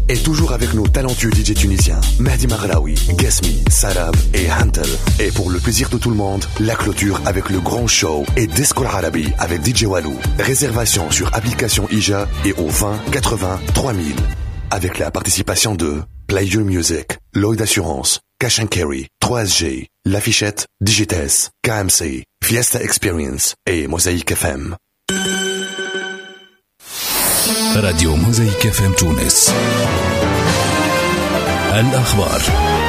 Et toujours avec nos talentueux DJ tunisiens, Mahdi Maghraoui, Gasmi, Sarab et Hantel. Et pour le plaisir de tout le monde, la clôture avec le grand show et Disco Arabi avec DJ Walou. Réservation sur application IJA et au 20 80 3000. Avec la participation de Play Your Music, Lloyd Assurance, Cash & Carry, 3SG, L'Affichette, Digites, KMC, Fiesta Experience et Mosaïque FM. راديو موزايك اف ام تونس. الأخبار.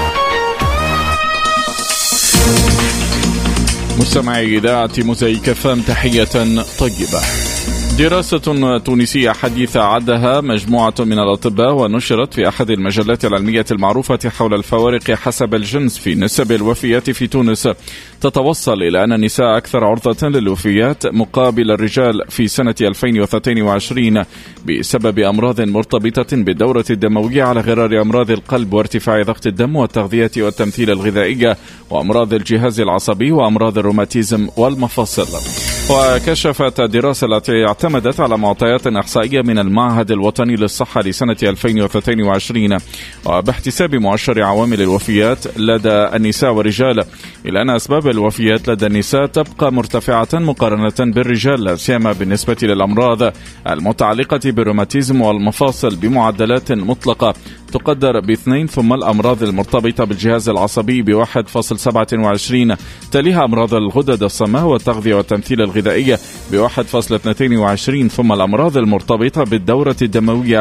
مستمعي إذاعة موزايك اف ام، تحية طيبة. دراسة تونسية حديثة عدها مجموعة من الأطباء ونشرت في أحد المجلات العلمية المعروفة حول الفوارق حسب الجنس في نسب الوفيات في تونس تتوصل إلى أن النساء أكثر عرضة للوفيات مقابل الرجال في سنة 2022 بسبب أمراض مرتبطة بالدورة الدموية على غرار أمراض القلب وارتفاع ضغط الدم والتغذية والتمثيل الغذائي وأمراض الجهاز العصبي وأمراض الروماتيزم والمفاصل. وكشفت الدراسة التي اعتمدت على معطيات إحصائية من المعهد الوطني للصحة لسنة 2022 وباحتساب مؤشر عوامل الوفيات لدى النساء والرجال إلى أن أسباب الوفيات لدى النساء تبقى مرتفعة مقارنة بالرجال، لا سيما بالنسبة للأمراض المتعلقة بالروماتيزم والمفاصل بمعدلات مطلقة تقدر ب2، ثم الأمراض المرتبطة بالجهاز العصبي ب1.27، تليها أمراض الغدد الصماء والتغذية والتمثيل الغذائي ب1.22، ثم الأمراض المرتبطة بالدورة الدموية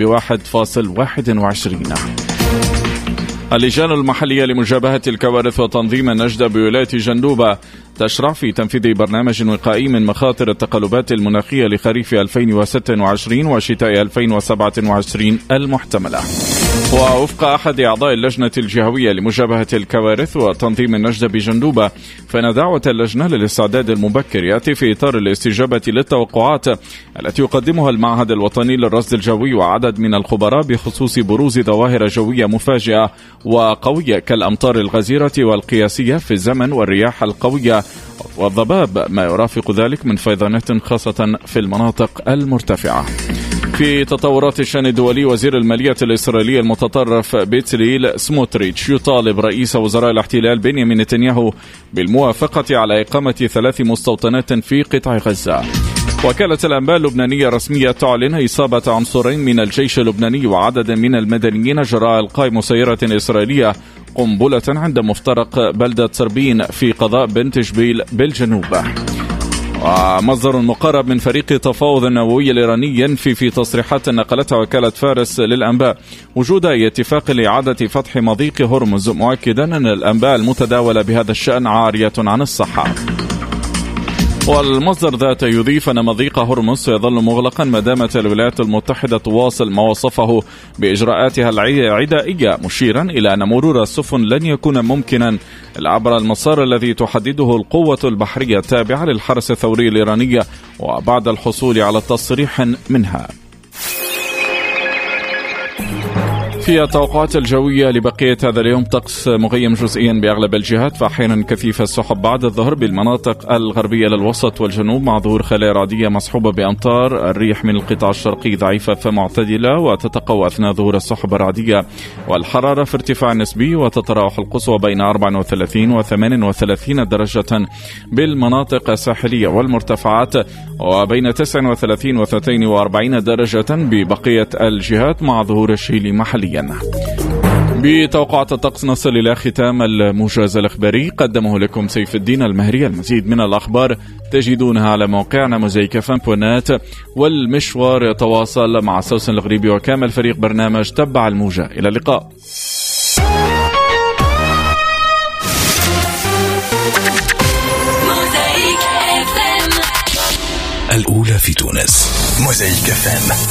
ب1.21. اللجان المحلية لمجابهة الكوارث وتنظيم النجدة بولاية جندوبة تشرع في تنفيذ برنامج وقائي من مخاطر التقلبات المناخية لخريف 2026 وشتاء 2027 المحتملة. ووفق أحد أعضاء اللجنة الجهوية لمجابهة الكوارث وتنظيم النجدة بجندوبة، فإن دعوة اللجنة للاستعداد المبكر يأتي في إطار الاستجابة للتوقعات التي يقدمها المعهد الوطني للرصد الجوي وعدد من الخبراء بخصوص بروز ظواهر جوية مفاجئة وقوية كالأمطار الغزيرة والقياسية في الزمن والرياح القوية والضباب، ما يرافق ذلك من فيضانات خاصة في المناطق المرتفعة. في تطورات الشأن الدولي، وزير المالية الإسرائيلي المتطرف بيتسليل سموتريتش يطالب رئيس وزراء الاحتلال بنيامين نتنياهو بالموافقة على إقامة 3 مستوطنات في قطاع غزة. وكالة الأنباء اللبنانية الرسمية تعلن إصابة عنصرين من الجيش اللبناني وعدد من المدنيين جراء إلقاء مسيرة إسرائيلية قنبلة عند مفترق بلدة سربين في قضاء بنت جبيل بالجنوب. ومصدر مقرب من فريق التفاوض النووي الإيراني ينفي في تصريحات نقلتها وكالة فارس للأنباء وجود أي اتفاق لإعادة فتح مضيق هرمز، مؤكدا أن الأنباء المتداولة بهذا الشأن عارية عن الصحة. والمصدر ذاته يضيف أن مضيق هرمز سيظل مغلقا ما دامت الولايات المتحدة تواصل ما وصفه بإجراءاتها العدائية، مشيرا إلى أن مرور السفن لن يكون ممكنا عبر المسار الذي تحدده القوة البحرية التابعة للحرس الثوري الإيراني وبعد الحصول على تصريح منها. في التوقعات الجوية لبقية هذا اليوم، طقس مغيم جزئيا بأغلب الجهات، فأحيانا كثيف السحب بعد الظهر بالمناطق الغربية للوسط والجنوب مع ظهور خلايا رعدية مصحوبة بأمطار. الريح من القطاع الشرقي ضعيفة فمعتدلة وتتقوى أثناء ظهور السحب الرعدية، والحرارة في ارتفاع نسبي وتتراوح القصوى بين 34 و 38 درجة بالمناطق الساحلية والمرتفعات، وبين 39 و 42 درجة ببقية الجهات مع ظهور الشيل محليا. بتوقعات الطقس نصل إلى ختام الموجز الإخباري، قدمه لكم سيف الدين المهري. المزيد من الأخبار تجدونها على موقعنا mozaikfm.net، والمشوار يتواصل مع سوسن الغريبي وكامل فريق برنامج تبع الموجة. إلى اللقاء. الأولى في تونس، موزايك FM.